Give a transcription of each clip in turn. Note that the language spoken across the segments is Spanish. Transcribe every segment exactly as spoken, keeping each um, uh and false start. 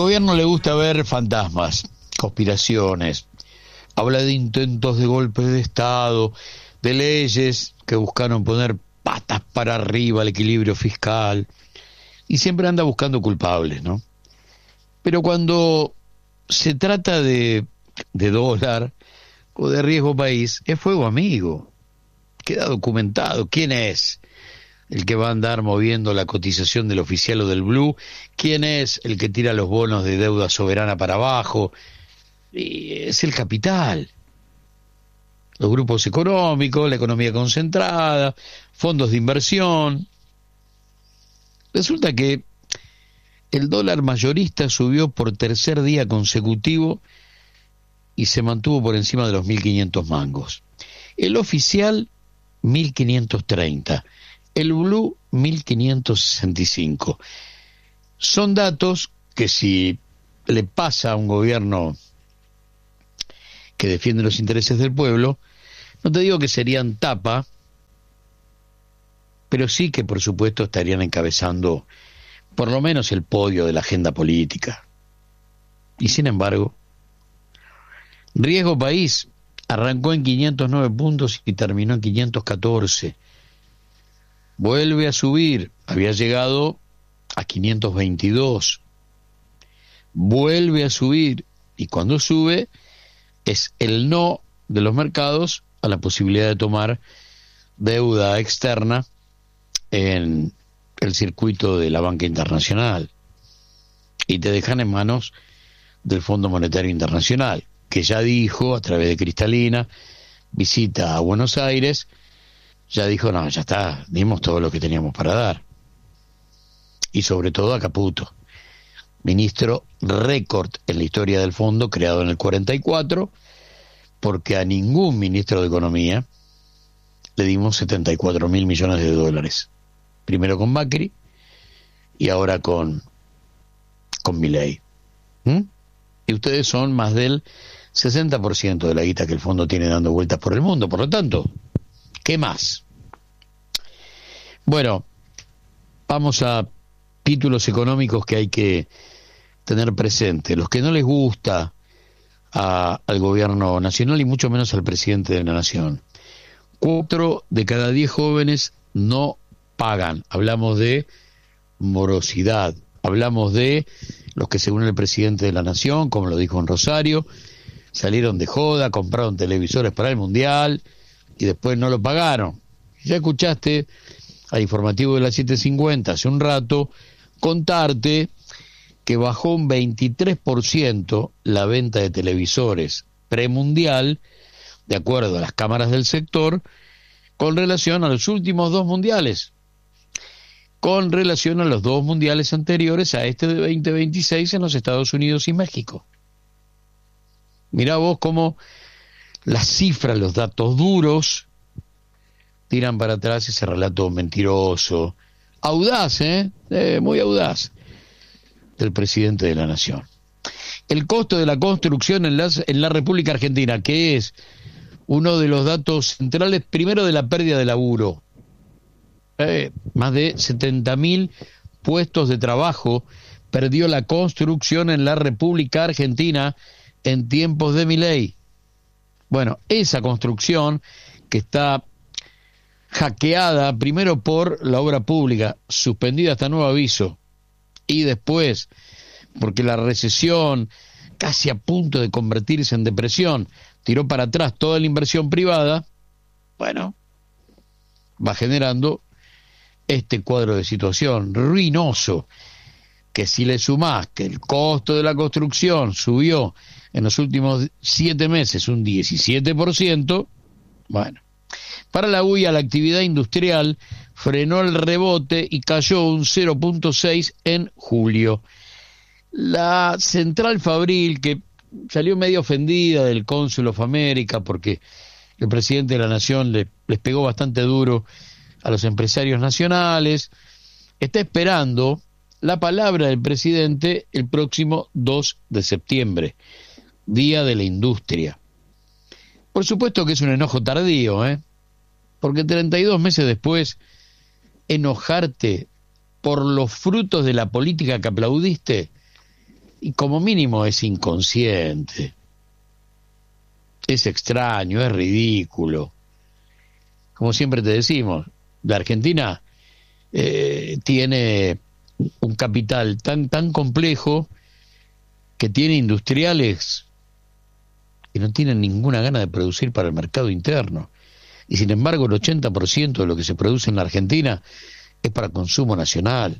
gobierno le gusta ver fantasmas, conspiraciones, habla de intentos de golpe de Estado, de leyes que buscaron poner patas para arriba al equilibrio fiscal, y siempre anda buscando culpables, ¿no? Pero cuando se trata de, de dólar o de riesgo país, es fuego amigo. Queda documentado quién es el que va a andar moviendo la cotización del oficial o del blue, quién es el que tira los bonos de deuda soberana para abajo. Y es el capital, los grupos económicos, la economía concentrada, fondos de inversión. Resulta que el dólar mayorista subió por tercer día consecutivo y se mantuvo por encima de los mil quinientos mangos. El oficial, mil quinientos treinta. El blue, mil quinientos sesenta y cinco. Son datos que, si le pasa a un gobierno que defiende los intereses del pueblo, no te digo que serían tapa, pero sí que por supuesto estarían encabezando por lo menos el podio de la agenda política. Y sin embargo, riesgo país arrancó en quinientos nueve puntos y terminó en quinientos catorce. Vuelve a subir, había llegado a quinientos veintidós. Vuelve a subir, y cuando sube es el no de los mercados a la posibilidad de tomar deuda externa en el circuito de la banca internacional, y te dejan en manos del Fondo Monetario Internacional, que ya dijo a través de Cristalina, visita a Buenos Aires, ya dijo, no, ya está, dimos todo lo que teníamos para dar. Y sobre todo a Caputo, ministro récord en la historia del fondo, creado en el cuarenta y cuatro, porque a ningún ministro de Economía le dimos setenta y cuatro mil millones de dólares. Primero con Macri y ahora con, con Milei. ¿Mm? Y ustedes son más del sesenta por ciento de la guita que el fondo tiene dando vueltas por el mundo. Por lo tanto, ¿qué más? Bueno, vamos a títulos económicos que hay que tener presente. Los que no les gusta a, al gobierno nacional y mucho menos al presidente de la nación. Cuatro de cada diez jóvenes no pagan. Hablamos de morosidad. Hablamos de los que, según el presidente de la nación, como lo dijo en Rosario, salieron de joda, compraron televisores para el Mundial y después no lo pagaron. Ya escuchaste al informativo de las siete cincuenta hace un rato contarte que bajó un veintitrés por ciento la venta de televisores premundial, de acuerdo a las cámaras del sector, con relación a los últimos dos mundiales, con relación a los dos mundiales anteriores a este de veinte veintiséis en los Estados Unidos y México. Mirá vos cómo las cifras, los datos duros, tiran para atrás ese relato mentiroso, audaz, ¿eh? eh muy audaz, del presidente de la nación. El costo de la construcción en, las, en la República Argentina, que es uno de los datos centrales, primero de la pérdida de laburo, eh, más de setenta mil puestos de trabajo perdió la construcción en la República Argentina en tiempos de Milei. Bueno, esa construcción que está hackeada primero por la obra pública, suspendida hasta nuevo aviso, y después porque la recesión, casi a punto de convertirse en depresión, tiró para atrás toda la inversión privada, bueno, va generando este cuadro de situación ruinoso, que si le sumás que el costo de la construcción subió en los últimos siete meses un diecisiete por ciento, bueno, para la U I A la actividad industrial frenó el rebote y cayó un cero punto seis en julio. La central fabril, que salió medio ofendida del Cónsul of America porque el presidente de la nación le, les pegó bastante duro a los empresarios nacionales, está esperando la palabra del presidente el próximo dos de septiembre, Día de la Industria. Por supuesto que es un enojo tardío, ¿eh? Porque treinta y dos meses después, enojarte por los frutos de la política que aplaudiste, y como mínimo es inconsciente, es extraño, es ridículo. Como siempre te decimos, la Argentina eh, tiene un capital tan tan complejo que tiene industriales que no tienen ninguna gana de producir para el mercado interno. Y sin embargo el ochenta por ciento de lo que se produce en la Argentina es para consumo nacional.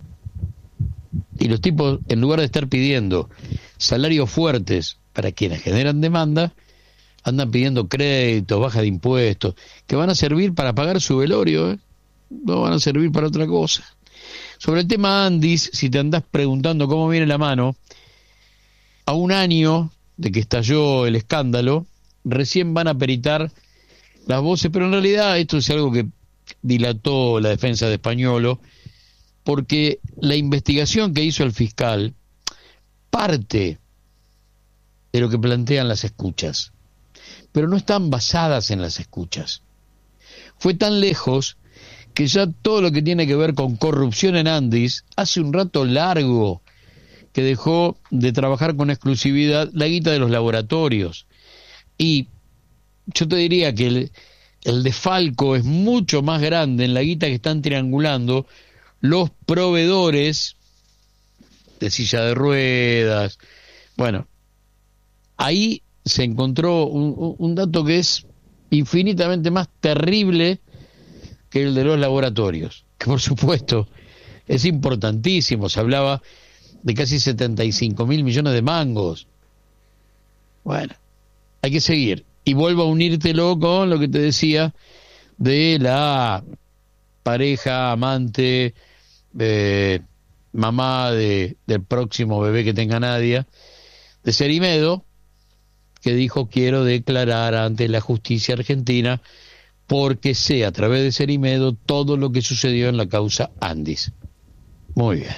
Y los tipos, en lugar de estar pidiendo salarios fuertes para quienes generan demanda, andan pidiendo créditos, baja de impuestos, que van a servir para pagar su velorio, ¿eh? No van a servir para otra cosa. Sobre el tema Andis, si te andás preguntando cómo viene la mano, a un año de que estalló el escándalo, recién van a peritar las voces, pero en realidad esto es algo que dilató la defensa de Españolo, porque la investigación que hizo el fiscal parte de lo que plantean las escuchas, pero no están basadas en las escuchas. Fue tan lejos que ya todo lo que tiene que ver con corrupción en Andis, hace un rato largo que dejó de trabajar con exclusividad la guita de los laboratorios. Y yo te diría que el, el desfalco es mucho más grande en la guita que están triangulando los proveedores de silla de ruedas. Bueno, ahí se encontró un, un dato que es infinitamente más terrible que el de los laboratorios, que por supuesto es importantísimo. Se hablaba de casi setenta y cinco mil millones de mangos. Bueno, hay que seguir. Y vuelvo a unírtelo con lo que te decía de la pareja, amante, eh, mamá de, del próximo bebé que tenga Nadia, de Cerimedo, que dijo: quiero declarar ante la justicia argentina porque sé a través de Cerimedo todo lo que sucedió en la causa Andis. Muy bien.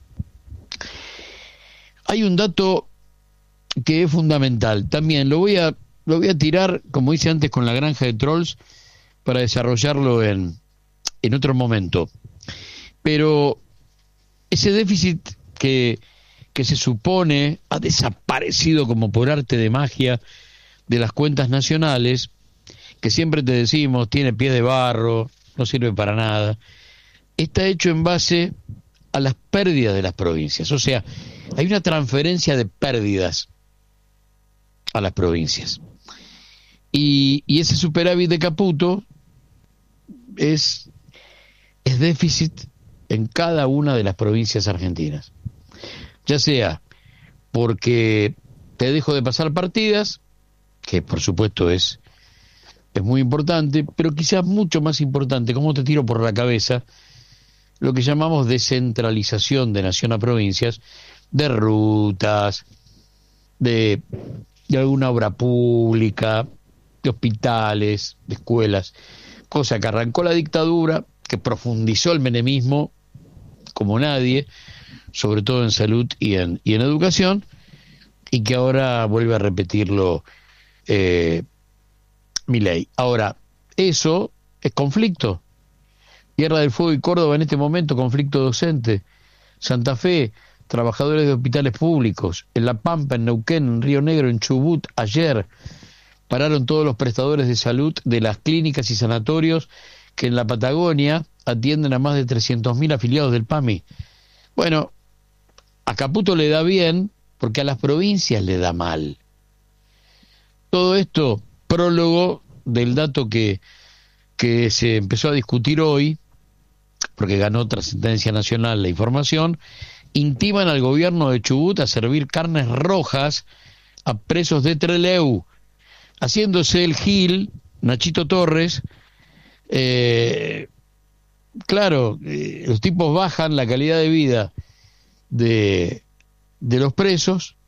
Hay un dato que es fundamental. También lo voy a lo voy a tirar, como hice antes con la granja de trolls, para desarrollarlo en, en otro momento. Pero ese déficit que, que se supone ha desaparecido como por arte de magia de las cuentas nacionales, que siempre te decimos tiene pies de barro, no sirve para nada, está hecho en base a las pérdidas de las provincias. O sea, hay una transferencia de pérdidas a las provincias. Y, y ese superávit de Caputo es, es déficit en cada una de las provincias argentinas. Ya sea porque te dejo de pasar partidas, que por supuesto es, es muy importante, pero quizás mucho más importante, como te tiro por la cabeza, lo que llamamos descentralización de nación a provincias, de rutas, de, de alguna obra pública, de hospitales, de escuelas, cosa que arrancó la dictadura, que profundizó el menemismo como nadie, sobre todo en salud y en, y en educación, y que ahora vuelve a repetirlo eh, Milei. Ahora, eso es conflicto. Tierra del Fuego y Córdoba en este momento, conflicto docente. Santa Fe, trabajadores de hospitales públicos. En La Pampa, en Neuquén, en Río Negro, en Chubut, ayer pararon todos los prestadores de salud de las clínicas y sanatorios que en la Patagonia atienden a más de trescientos mil afiliados del PAMI. Bueno, a Caputo le da bien porque a las provincias le da mal. Todo esto, prólogo del dato que, que se empezó a discutir hoy, porque ganó trascendencia nacional la información, intiman al gobierno de Chubut a servir carnes rojas a presos de Trelew, haciéndose el gil, Nachito Torres. eh, claro, eh, los tipos bajan la calidad de vida de, de los presos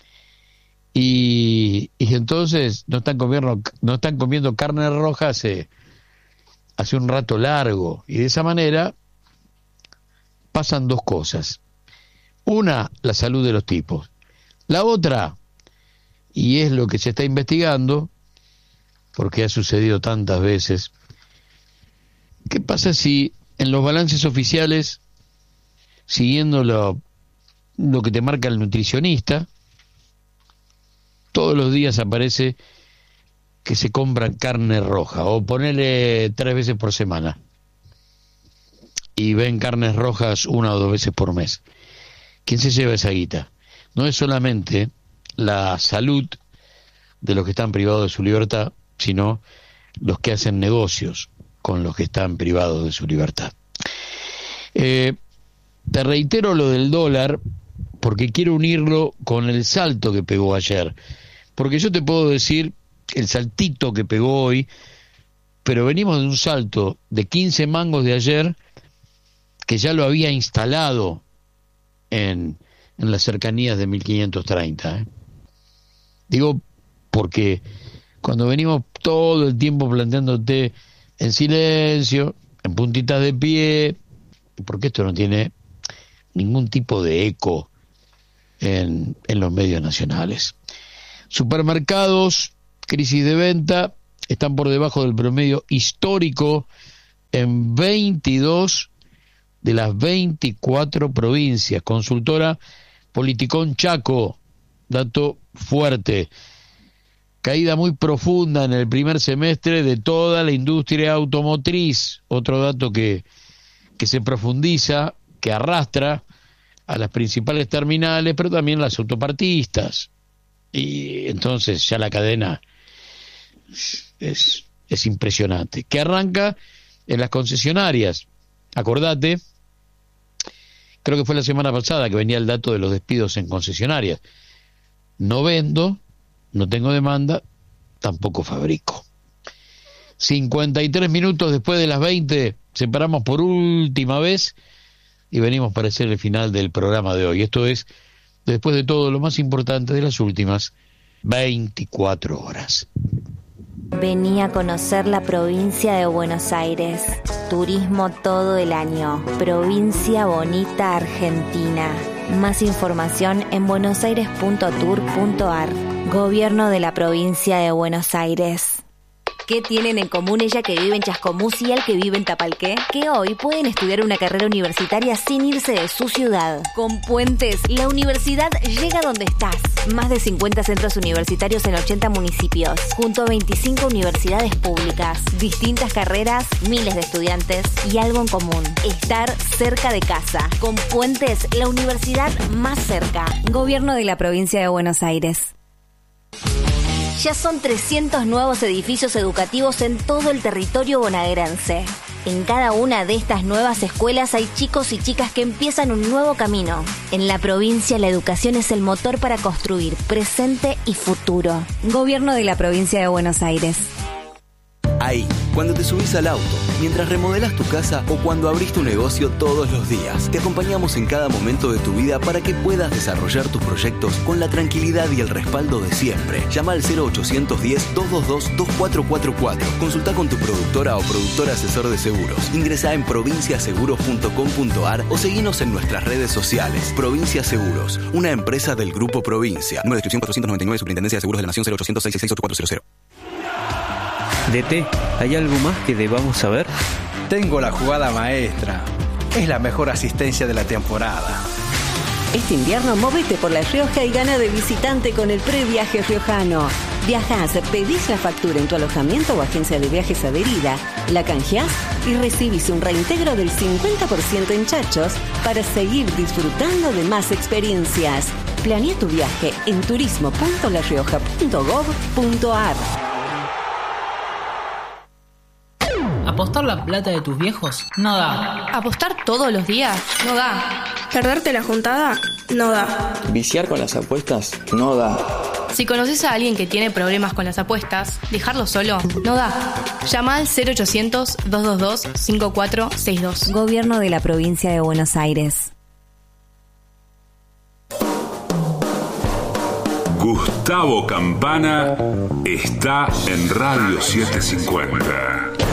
y, y entonces no están comiendo, no están comiendo carne roja hace, hace un rato largo, y de esa manera pasan dos cosas. Una, la salud de los tipos. La otra, y es lo que se está investigando, porque ha sucedido tantas veces, ¿qué pasa si en los balances oficiales, siguiendo lo, lo que te marca el nutricionista. Todos los días aparece que se compran carne roja, o ponerle tres veces por semana, y ven carnes rojas una o dos veces por mes. ¿Quién se lleva esa guita? No es solamente la salud de los que están privados de su libertad, sino los que hacen negocios con los que están privados de su libertad. Eh, te reitero lo del dólar, porque quiero unirlo con el salto que pegó ayer, porque yo te puedo decir el saltito que pegó hoy, pero venimos de un salto de quince mangos de ayer, que ya lo había instalado en, en las cercanías de mil quinientos treinta. ¿eh? Digo, porque cuando venimos todo el tiempo planteándote en silencio, en puntitas de pie, porque esto no tiene ningún tipo de eco en, en los medios nacionales. Supermercados, crisis de venta, están por debajo del promedio histórico en veintidós de las veinticuatro provincias. Consultora Politicón Chaco, dato fuerte. Caída muy profunda en el primer semestre de toda la industria automotriz. Otro dato que, que se profundiza, que arrastra a las principales terminales, pero también las autopartistas. Y entonces ya la cadena es, es impresionante. Que arranca en las concesionarias. Acordate, creo que fue la semana pasada que venía el dato de los despidos en concesionarias. No vendo, no tengo demanda, tampoco fabrico. cincuenta y tres minutos después de las veinte, separamos por última vez y venimos para hacer el final del programa de hoy. Esto es, después de todo, lo más importante de las últimas veinticuatro horas. Vení a conocer la provincia de Buenos Aires. Turismo todo el año. Provincia Bonita, Argentina. Más información en buenosaires punto tour punto ar. Gobierno de la provincia de Buenos Aires. ¿Qué tienen en común ella que vive en Chascomús y él que vive en Tapalqué? Que hoy pueden estudiar una carrera universitaria sin irse de su ciudad. Con Puentes, la universidad llega donde estás. Más de cincuenta centros universitarios en ochenta municipios, junto a veinticinco universidades públicas. Distintas carreras, miles de estudiantes y algo en común: estar cerca de casa. Con Puentes, la universidad más cerca. Gobierno de la provincia de Buenos Aires. Ya son trescientos nuevos edificios educativos en todo el territorio bonaerense. En cada una de estas nuevas escuelas hay chicos y chicas que empiezan un nuevo camino. En la provincia, la educación es el motor para construir presente y futuro. Gobierno de la provincia de Buenos Aires. Ahí, cuando te subís al auto, mientras remodelas tu casa o cuando abrís tu negocio todos los días, te acompañamos en cada momento de tu vida para que puedas desarrollar tus proyectos con la tranquilidad y el respaldo de siempre. Llama al cero ochocientos diez, doscientos veintidós, veinticuatro cuarenta y cuatro. Consulta con tu productora o productor asesor de seguros. Ingresá en provincia seguros punto com punto ar o seguinos en nuestras redes sociales. Provincia Seguros, una empresa del Grupo Provincia. Número de inscripción cuatrocientos noventa y nueve, Superintendencia de Seguros de la Nación, cero ochocientos seis seis seis ocho cuatro cero cero. D T, ¿hay algo más que debamos saber? Tengo la jugada maestra. Es la mejor asistencia de la temporada. Este invierno movete por La Rioja y gana de visitante con el previaje riojano. Viajás, pedís la factura en tu alojamiento o agencia de viajes adherida, la canjeás y recibís un reintegro del cincuenta por ciento en chachos para seguir disfrutando de más experiencias. Planea tu viaje en turismo punto la rioja punto gob punto ar. ¿Apostar la plata de tus viejos? No da. ¿Apostar todos los días? No da. ¿Perderte la juntada? No da. ¿Viciar con las apuestas? No da. Si conoces a alguien que tiene problemas con las apuestas, dejarlo solo no da. Llama al cero ochocientos, doscientos veintidós, cincuenta y cuatro sesenta y dos. Gobierno de la provincia de Buenos Aires. Gustavo Campana está en Radio setecientos cincuenta.